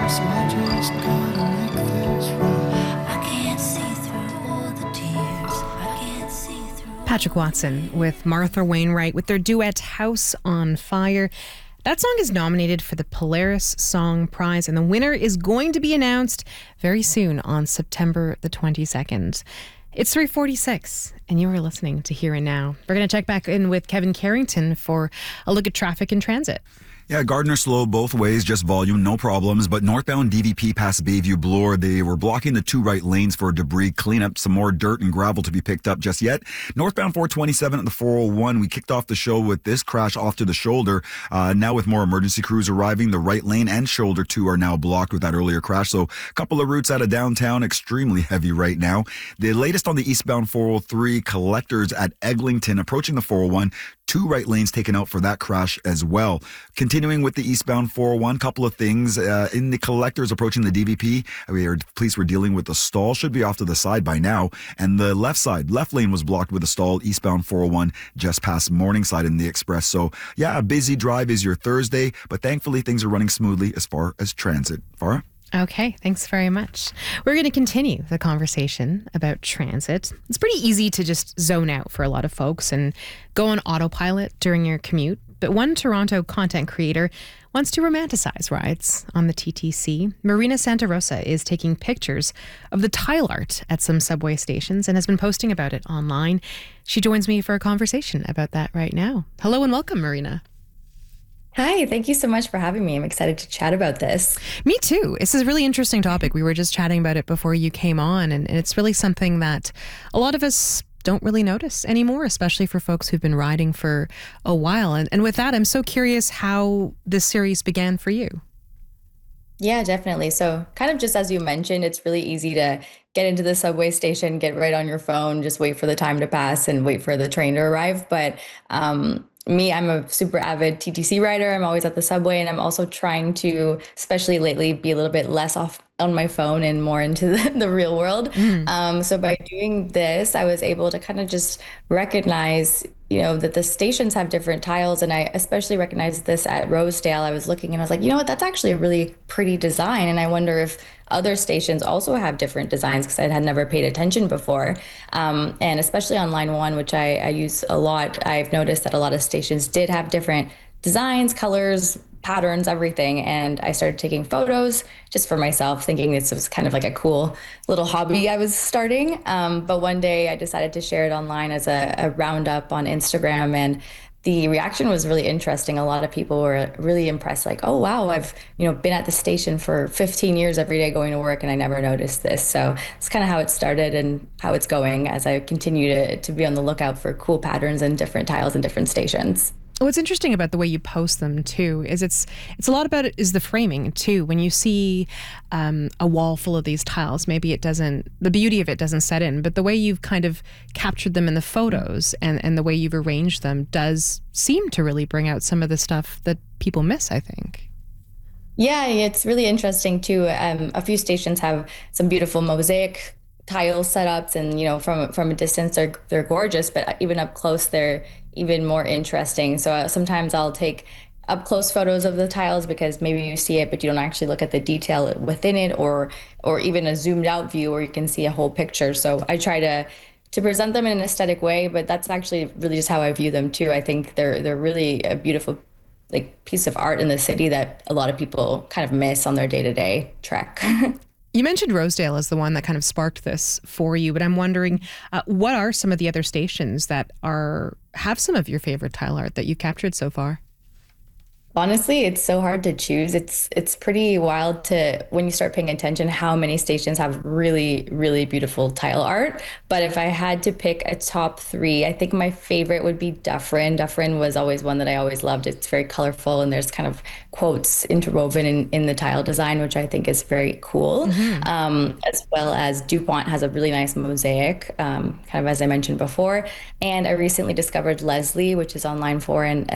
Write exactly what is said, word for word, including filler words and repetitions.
So I just gotta make this right. I can't see through all the tears. I can't see through. Patrick Watson with Martha Wainwright with their duet House on Fire. That song is nominated for the Polaris Song Prize, and the winner is going to be announced very soon on September the twenty-second. It's three forty-six, and you are listening to Here and Now. We're going to check back in with Kevin Carrington for a look at traffic and transit. Yeah, Gardner slow both ways, just volume, no problems. But northbound D V P past Bayview Bloor, they were blocking the two right lanes for debris cleanup. Some more dirt and gravel to be picked up just yet. Northbound four twenty-seven at the four oh one, we kicked off the show with this crash off to the shoulder. Uh, now with more emergency crews arriving, the right lane and shoulder two are now blocked with that earlier crash. So a couple of routes out of downtown, extremely heavy right now. The latest on the eastbound four oh three, collectors at Eglinton approaching the four oh one. Two right lanes taken out for that crash as well. Continuing with the eastbound four oh one, couple of things. Uh, in the collectors approaching the D V P, we heard police were dealing with the stall. Should be off to the side by now. And the left side, left lane was blocked with a stall, eastbound four oh one, just past Morningside in the Express. So, yeah, a busy drive is your Thursday, but thankfully things are running smoothly as far as transit. Farah? Okay, thanks very much. We're going to continue the conversation about transit. It's pretty easy to just zone out for a lot of folks and go on autopilot during your commute. But one Toronto content creator wants to romanticize rides on the T T C. Marina Santa Rosa is taking pictures of the tile art at some subway stations and has been posting about it online. She joins me for a conversation about that right now. Hello and welcome, Marina. Hi, thank you so much for having me. I'm excited to chat about this. Me too. This is a really interesting topic. We were just chatting about it before you came on, and it's really something that a lot of us don't really notice anymore, especially for folks who've been riding for a while. And, and with that, I'm so curious how this series began for you. Yeah, definitely. So kind of just as you mentioned, it's really easy to get into the subway station, get right on your phone, just wait for the time to pass and wait for the train to arrive. But um, me, I'm a super avid T T C rider. I'm always at the subway, and I'm also trying to, especially lately, be a little bit less off on my phone and more into the, the real world. Mm. Um, so by doing this, I was able to kind of just recognize, you know, that the stations have different tiles. And I especially recognized this at Rosedale. I was looking and I was like, you know what, that's actually a really pretty design. And I wonder if other stations also have different designs, because I had never paid attention before. Um, and especially on Line one, which I, I use a lot, I've noticed that a lot of stations did have different designs, colors, patterns, everything. And I started taking photos just for myself, thinking this was kind of like a cool little hobby I was starting. Um, but one day I decided to share it online as a, a roundup on Instagram, and the reaction was really interesting. A lot of people were really impressed, like, oh, wow, I've, you know, been at the station for fifteen years every day going to work, and I never noticed this. So it's kind of how it started and how it's going as I continue to, to be on the lookout for cool patterns and different tiles and different stations. What's interesting about the way you post them too is it's it's a lot about it is the framing too. When you see um, a wall full of these tiles, maybe it doesn't, the beauty of it doesn't set in, but the way you've kind of captured them in the photos and, and the way you've arranged them does seem to really bring out some of the stuff that people miss, I think. Yeah, it's really interesting too. Um, a few stations have some beautiful mosaic tile setups, and you know, from from a distance they're they're gorgeous, but even up close they're even more interesting. So uh, sometimes I'll take up close photos of the tiles because maybe you see it but you don't actually look at the detail within it, or or even a zoomed out view where you can see a whole picture. So I try to to present them in an aesthetic way, but that's actually really just how I view them too. I think they're they're really a beautiful like piece of art in the city that a lot of people kind of miss on their day-to-day trek. You mentioned Rosedale as the one that kind of sparked this for you, but I'm wondering, uh, what are some of the other stations that are have some of your favorite tile art that you've captured so far? Honestly, it's so hard to choose. It's it's pretty wild to, when you start paying attention, how many stations have really, really beautiful tile art. But if I had to pick a top three, I think my favorite would be Dufferin. Dufferin was always one that I always loved. It's very colorful, and there's kind of quotes interwoven in, in the tile design, which I think is very cool. Mm-hmm. Um, as well as DuPont has a really nice mosaic, um, kind of as I mentioned before. And I recently discovered Leslie, which is on Line four, and